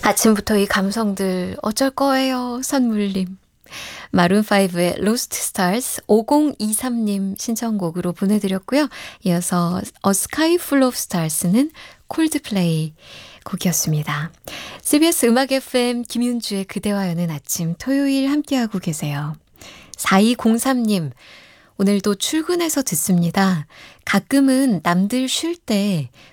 아침부터 이 감성들 어쩔 거예요, 선물님. 마룬5의 Lost Stars 5023님 신청곡으로 보내드렸고요. 이어서 A Sky Full of Stars는 콜드플레이 곡이었습니다. CBS 음악 FM 김윤주의 그대와 여는 아침 토요일 함께하고 계세요. 4203님, 오늘도 출근해서 듣습니다. 가끔은 남들 쉴 때